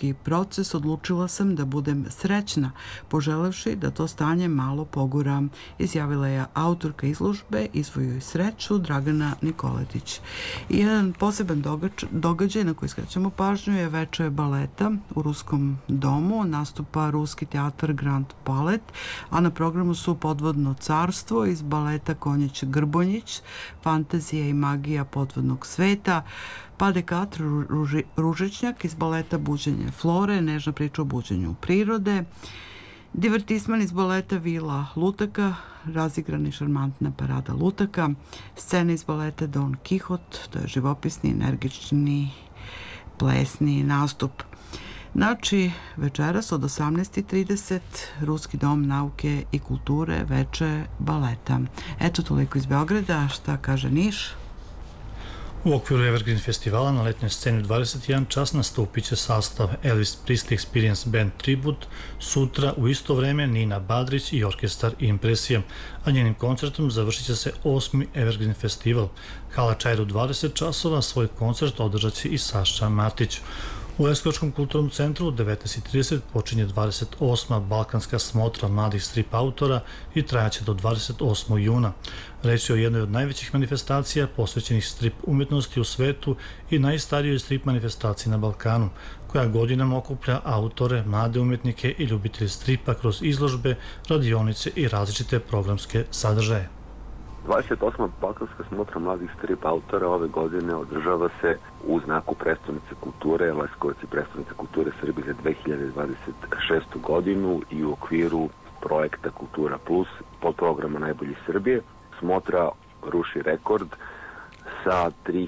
terapeutski proces, odlučila sam da budem srećna, poželevši da to stanje malo poguram, izjavila je autorka izložbe Izvoju i sreću Dragana Nikoletić. I jedan poseban događaj na koji skrećemo pažnju je veče baleta u Ruskom domu. Nastupa Ruski teatar Grand Palet, a na programu su Podvodno carstvo iz baleta Konjić Grbonjić, Fantazija i magija podvodnog sveta, Padekatr Ružičnjak iz baleta Buđenje Flore, Nežna priča o buđenju prirode, divertisman iz baleta Vila Lutaka, razigrani šarmantna parada Lutaka, scena iz baleta Don Kihot, to je živopisni, energični, plesni nastup. Znači, večeras od 18:30 Ruski dom nauke i kulture, veče baleta. Eto, toliko iz Beograda. Šta kaže Niš? U okviru Evergreen festivala na letnjoj sceni u 21 čas nastupit će sastav Elvis Presley Experience Band Tribute, sutra u isto vreme Nina Badrić i orkestar Impresija, a njenim koncertom završit će se 8. Evergreen festival. Hala Čair u 20 časova svoj koncert održat će i Saša Matić. U Leskovačkom kulturnom centru u 19:30 počinje 28. Balkanska smotra mladih strip autora i trajaće do 28. juna. Reč je o jednoj od najvećih manifestacija posvećenih strip umetnosti u svetu i najstarijoj strip manifestaciji na Balkanu, koja godinama okuplja autore, mlade umetnike i ljubitelje stripa kroz izložbe, radionice i različite programske sadržaje. 28. Balkanska smotra mladih strip autora ove godine održava se u znaku prestonice kulture, Leskovac i prestonice kulture Srbije za 2026. godinu i u okviru projekta Kultura Plus pod programa Najbolji Srbije. Smotra ruši rekord sa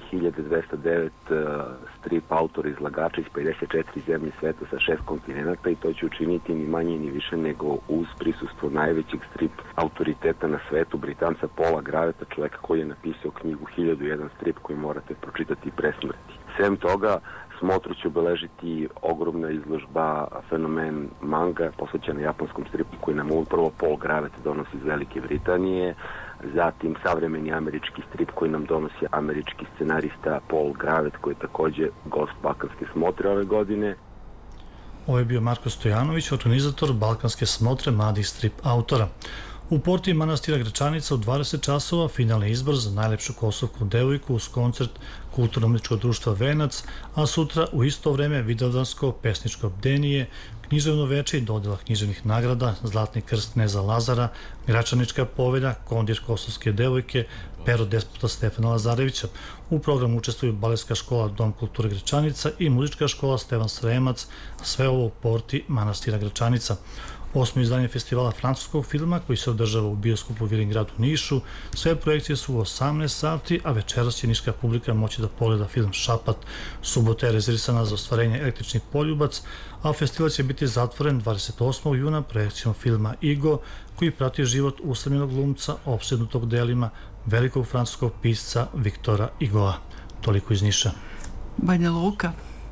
3209 strip autora izlagača iz 54 zemlje sveta sa 6 kontinenta i to će učiniti ni manje ni više nego uz prisustvo najvećeg strip autoriteta na svetu, Britanca Paula Graveta, čoveka koji je napisao knjigu 1001 strip koji morate pročitati pre smrti. Sem toga, smotru će obeležiti ogromna izložba Fenomen manga posvećena japanskom stripu koji nam prvo Paul Gravet donosi iz Velike Britanije, zatim savremeni američki strip koji nam donosi američki scenarista Paul Gravet koji je takođe gost Balkanske smotre ove godine. Ovo je bio Marko Stojanović, organizator Balkanske smotre mladih strip autora. U porti manastira Gračanica u 20 časova finalni izbor za najlepšu kosovku devojku uz koncert Kulturno-umetničkog društva Venac, a sutra u isto vreme vidovdansko pesničko bdenije, književno veče i dodela književnih nagrada, Zlatni krst Kneza Lazara, Gračanička povelja, Kondir kosovske devojke, pero despota Stefana Lazarevića. U programu učestvuju Baletska škola Dom kulture Gračanica i muzička škola Stevan Sremac, sve ovo u porti manastira Gračanica. 8. izdanje festivala francuskog filma koji se održava u bioskopu Vilingrad u Nišu. Sve projekcije su u 18 sati, a večeras će niška publika moći da pogleda film Šapat. Subota je rezervisana za ostvarenje Električni poljubac, a festival će biti zatvoren 28. juna projekcijom filma Igo, koji prati život usamljenog glumca opsednutog delima velikog francuskog pisca Viktora Igoa. Toliko iz Niša. Banja Luka.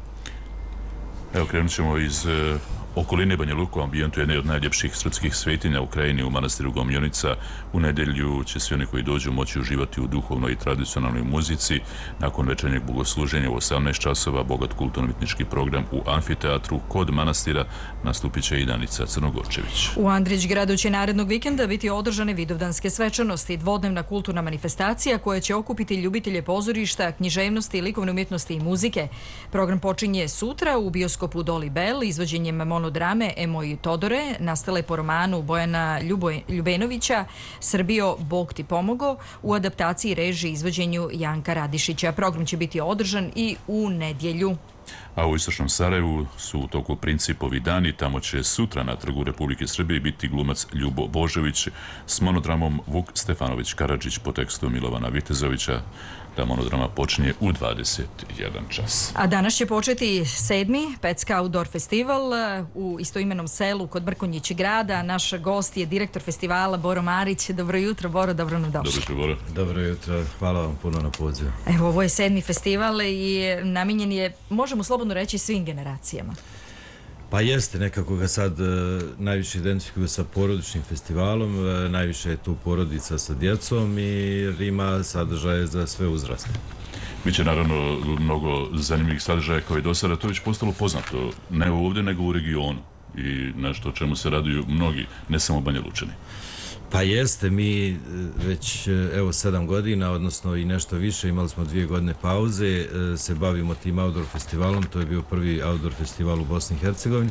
Evo, krenut ćemo iz okoline Banja Luka, u ambijentu jedne od najljepših srpskih svetinja u krajini u manastiru Gomljonica. U nedelju će svi oni koji dođu moći uživati u duhovnoj i tradicionalnoj muzici. Nakon večernjeg bogosluženja u 18 časova bogat kulturno-umetnički program u amfiteatru kod manastira nastupit će i Danica Crnogorčević. U Andrićgradu će narednog vikenda biti održane vidovdanske svečanosti, dvodnevna kulturna manifestacija koja će okupiti ljubitelje pozorišta, književnosti, likovne umjetnosti i muzike. Program počinje sutra u bioskopu Doli Bell izvođenjem monodrame Emo i Todore, nastale po romanu Bojana Ljubenovića Srbijo, Bog ti pomogo, u adaptaciji i režiji izvođenju Janka Radišića. Program će biti održan i u nedjelju. A u istočnom Sarajevu su u toku Principovi dani, tamo će sutra na Trgu Republike Srbije biti glumac Ljubo Božović s monodramom Vuk Stefanović Karadžić po tekstu Milovana Vitezovića. Ta monodrama počinje u 21 čas. A danas će početi 7. Pecka Outdoor Festival u istoimenom selu kod Brkonjić grada. Naš gost je direktor festivala Boro Marić. Dobro jutro, Boro, dobro nam došli. Dobro jutro, Boro. Dobro jutro, hvala vam puno na pozivu. Evo, ovo je 7. festival i namijenjen je, možemo slobodno reći, svim generacijama. Pa jeste, nekako ga sad najviše identifikuju sa porodičnim festivalom, najviše je tu porodica sa djecom i ima sadržaje za sve uzraste. Biće naravno mnogo zanimljivih sadržaja kao i do sada, to je već postalo poznato, ne ovdje nego u regionu i nešto o čemu se raduju mnogi, ne samo Banja Lučani. Pa jeste, mi već evo 7 godina, odnosno i nešto više, imali smo 2 godine pauze, se bavimo tim outdoor festivalom, to je bio prvi outdoor festival u Bosni i Hercegovini,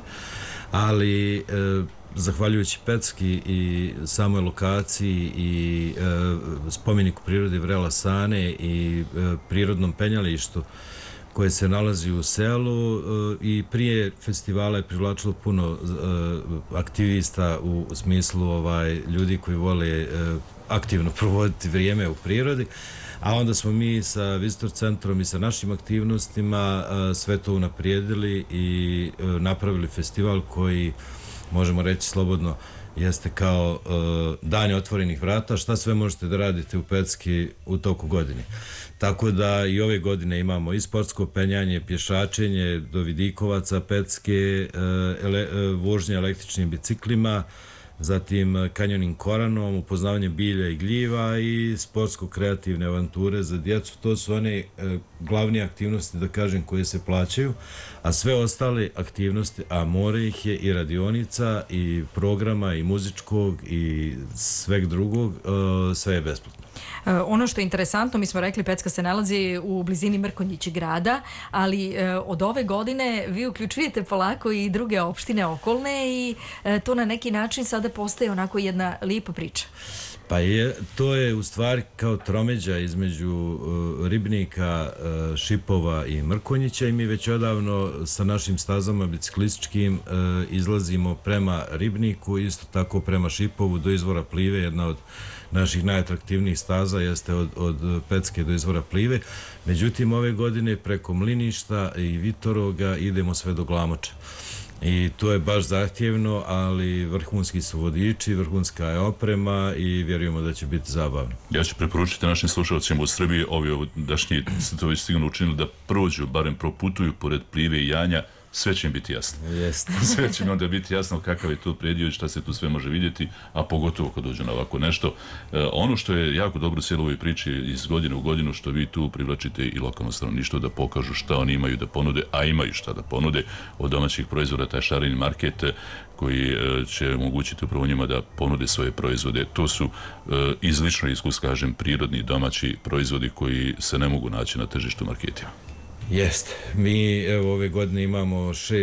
ali zahvaljujući Pecki i samoj lokaciji i spomeniku prirode Vrela Sane i prirodnom penjalištu koje se nalazi u selu i prije festivala je privlačilo puno aktivista u smislu ljudi koji vole aktivno provoditi vrijeme u prirodi, a onda smo mi sa Visitor centrom i sa našim aktivnostima sve to unaprijedili i napravili festival koji, možemo reći slobodno, jeste kao danje otvorenih vrata, šta sve možete da radite u Pecki u toku godine. Tako da i ove godine imamo i sportsko penjanje, pješačenje do Vidikovaca, Pecke, vožnje električnim biciklima, zatim kanjoning koranom, upoznavanje bilja i gljiva i sportsko-kreativne avanture za djecu. To su one glavne aktivnosti, da kažem, koje se plaćaju, a sve ostale aktivnosti, a more ih je i radionica i programa i muzičkog i sveg drugog, sve je besplatno. Ono što je interesantno, mi smo rekli, Pecka se nalazi u blizini Mrkonjić grada, ali od ove godine vi uključujete polako i druge opštine okolne i to na neki način sada postaje onako jedna lijepa priča. Pa to je u stvari kao tromeđa između Ribnika, Šipova i Mrkonjića i mi već odavno sa našim stazama biciklističkim izlazimo prema Ribniku, isto tako prema Šipovu do izvora Plive, jedna od naših najatraktivnijih staza jeste od Pecke do izvora Plive. Međutim, ove godine preko Mliništa i Vitoroga idemo sve do Glamoča. I to je baš zahtjevno, ali vrhunski su vodiči, vrhunska je oprema i vjerujemo da će biti zabavno. Ja ću preporučiti našim slušalcima u Srbiji, ovi dašnji ste to već sigurno učinili, da prođu, barem proputuju pored Plive i Janja, sve će im biti jasno. Sve će im onda biti jasno kakav je to predio i šta se tu sve može vidjeti, a pogotovo kad dođu na ovako nešto. Ono što je jako dobro u cijeloj ovoj priči iz godine u godinu, što vi tu privlačite i lokalno stanovništvo da pokažu šta oni imaju da ponude, a imaju šta da ponude od domaćih proizvoda, taj šarini market koji će omogućiti upravo njima da ponude svoje proizvode. To su iz ličnog iskustva, kažem, prirodni domaći proizvodi koji se ne mogu naći na tržištu marketima. Jeste. Mi ove godine imamo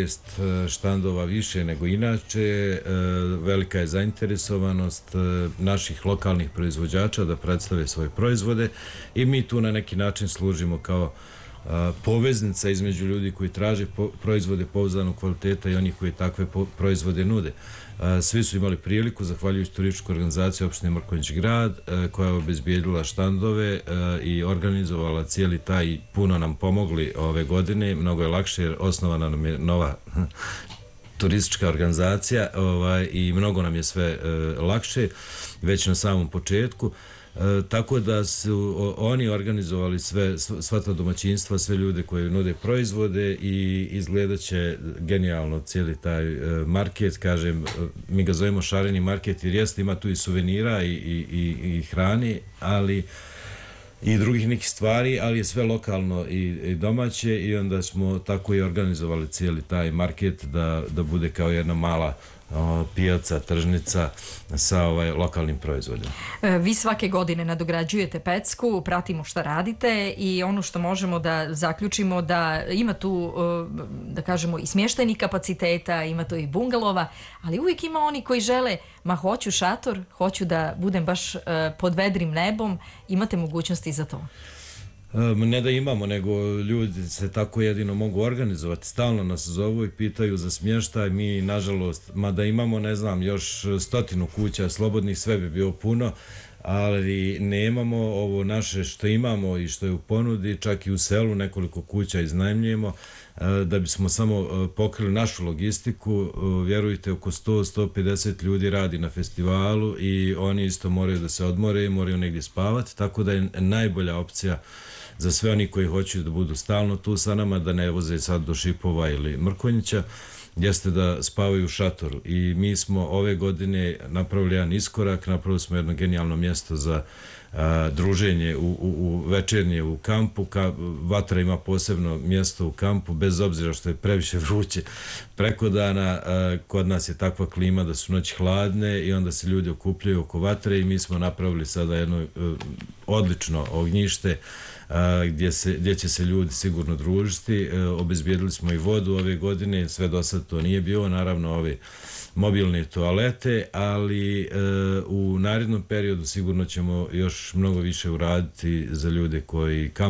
6 štandova više nego inače. Velika je zainteresovanost naših lokalnih proizvođača da predstave svoje proizvode i mi tu na neki način služimo kao poveznica između ljudi koji traže proizvode pouzdanog kvaliteta i onih koji takve proizvode nude. Svi su imali priliku, zahvaljujući turističkoj organizaciji opštine Mrkonjić grad, koja je obezbijedila štandove i organizovala cijeli taj, puno nam pomogli ove godine, mnogo je lakše jer osnovana nam je nova turistička organizacija i mnogo nam je sve lakše već na samom početku. Tako da su oni organizovali sva ta domaćinstva, sve ljude koji nude proizvode i izgledat će genijalno cijeli taj market, kažem, mi ga zovemo šareni market jer jeste, ima tu i suvenira i hrani, ali i drugih nekih stvari, ali je sve lokalno i domaće i onda smo tako i organizovali cijeli taj market da bude kao jedna mala pijaca, tržnica sa lokalnim proizvodima. Vi svake godine nadograđujete Pecku, pratimo šta radite i ono što možemo da zaključimo da ima tu, da kažemo, i smještajnih kapaciteta, ima tu i bungalova, ali uvijek ima oni koji žele, ma hoću šator, hoću da budem baš pod vedrim nebom, imate mogućnosti za to? Ne da imamo, nego ljudi se tako jedino mogu organizovati. Stalno nas zovu i pitaju za smještaj. Mi, nažalost, mada imamo, ne znam, još 100 kuća slobodnih, sve bi bilo puno, ali nemamo ovo naše što imamo i što je u ponudi, čak i u selu nekoliko kuća iznajmljujemo, da bismo samo pokrili našu logistiku. Vjerujte, oko 100-150 ljudi radi na festivalu i oni isto moraju da se odmore i moraju negdje spavati, tako da je najbolja opcija za sve oni koji hoće da budu stalno tu sa nama, da ne voze sad do Šipova ili Mrkonjića, jeste da spavaju u šatoru i mi smo ove godine napravili jedan iskorak, napravili smo jedno genijalno mjesto za druženje u večernje u kampu. Vatra ima posebno mjesto u kampu, bez obzira što je previše vruće preko dana. Kod nas je takva klima da su noći hladne i onda se ljudi okupljaju oko vatre i mi smo napravili sada jedno odlično ognjište gdje će se ljudi sigurno družiti. Obezbijedili smo i vodu ove godine, sve do sad to nije bilo, naravno ove mobilne toalete, ali u narednom periodu sigurno ćemo još mnogo više uraditi za ljude koji kampuju